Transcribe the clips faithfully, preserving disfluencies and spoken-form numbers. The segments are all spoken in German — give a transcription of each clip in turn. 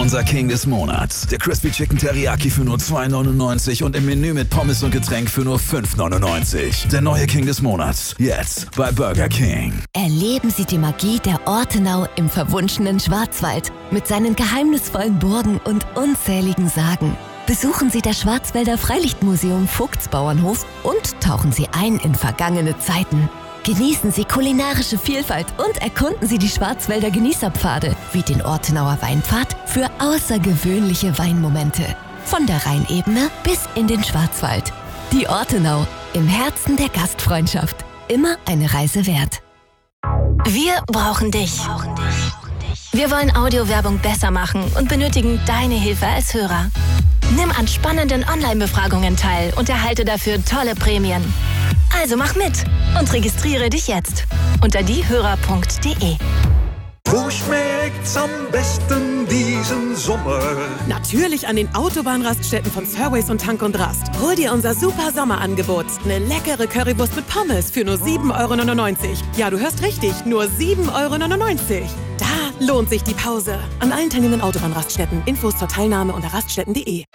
Unser King des Monats. Der Crispy Chicken Teriyaki für nur zwei neunundneunzig und im Menü mit Pommes und Getränk für nur fünf neunundneunzig. Der neue King des Monats. Jetzt bei Burger King. Erleben Sie die Magie der Ortenau im verwunschenen Schwarzwald mit seinen geheimnisvollen Burgen und unzähligen Sagen. Besuchen Sie das Schwarzwälder Freilichtmuseum Vogtsbauernhof und tauchen Sie ein in vergangene Zeiten. Genießen Sie kulinarische Vielfalt und erkunden Sie die Schwarzwälder Genießerpfade wie den Ortenauer Weinpfad für außergewöhnliche Weinmomente. Von der Rheinebene bis in den Schwarzwald. Die Ortenau, im Herzen der Gastfreundschaft. Immer eine Reise wert. Wir brauchen dich. Wir wollen Audiowerbung besser machen und benötigen deine Hilfe als Hörer. Nimm an spannenden Online-Befragungen teil und erhalte dafür tolle Prämien. Also mach mit und registriere dich jetzt unter diehörer punkt de. Wo schmeckt's am besten diesen Sommer? Natürlich an den Autobahnraststätten von Fairways und Tank und Rast. Hol dir unser super Sommerangebot. Eine leckere Currywurst mit Pommes für nur sieben Euro neunundneunzig. Ja, du hörst richtig, nur sieben Euro neunundneunzig. Da lohnt sich die Pause. An allen teilnehmenden Autobahnraststätten. Infos zur Teilnahme unter raststätten punkt de.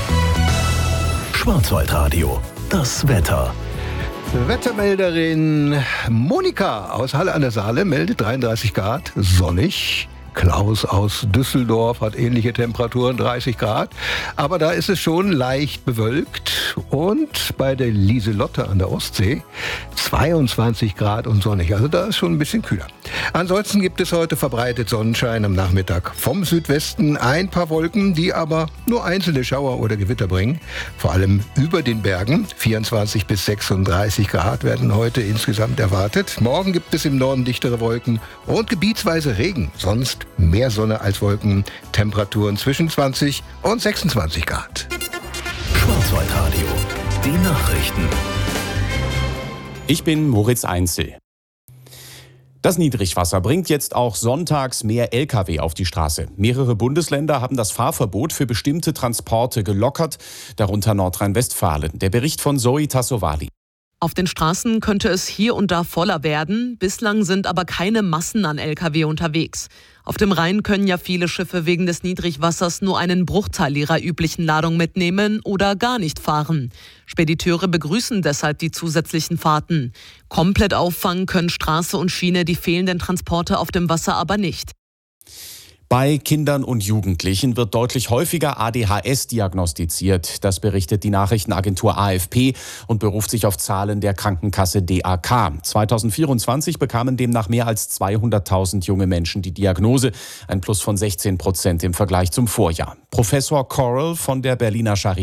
Schwarzwaldradio. Das Wetter. Wettermelderin Monika aus Halle an der Saale meldet dreiunddreißig Grad, sonnig. Klaus aus Düsseldorf hat ähnliche Temperaturen, dreißig Grad. Aber da ist es schon leicht bewölkt. Und bei der Lieselotte an der Ostsee zweiundzwanzig Grad und sonnig. Also da ist schon ein bisschen kühler. Ansonsten gibt es heute verbreitet Sonnenschein am Nachmittag. Vom Südwesten ein paar Wolken, die aber nur einzelne Schauer oder Gewitter bringen. Vor allem über den Bergen. vierundzwanzig bis sechsunddreißig Grad werden heute insgesamt erwartet. Morgen gibt es im Norden dichtere Wolken und gebietsweise Regen. Sonst mehr Sonne als Wolken. Temperaturen zwischen zwanzig und sechsundzwanzig Grad. Schwarzwaldradio. Die Nachrichten. Ich bin Moritz Einzel. Das Niedrigwasser bringt jetzt auch sonntags mehr L K W auf die Straße. Mehrere Bundesländer haben das Fahrverbot für bestimmte Transporte gelockert, darunter Nordrhein-Westfalen. Der Bericht von Zoe Tassovali. Auf den Straßen könnte es hier und da voller werden. Bislang sind aber keine Massen an L K W unterwegs. Auf dem Rhein können ja viele Schiffe wegen des Niedrigwassers nur einen Bruchteil ihrer üblichen Ladung mitnehmen oder gar nicht fahren. Spediteure begrüßen deshalb die zusätzlichen Fahrten. Komplett auffangen können Straße und Schiene die fehlenden Transporte auf dem Wasser aber nicht. Bei Kindern und Jugendlichen wird deutlich häufiger A D H S diagnostiziert. Das berichtet die Nachrichtenagentur A F P und beruft sich auf Zahlen der Krankenkasse D A K. zweitausendvierundzwanzig bekamen demnach mehr als zweihunderttausend junge Menschen die Diagnose, ein Plus von sechzehn Prozent im Vergleich zum Vorjahr. Professor Correll von der Berliner Charité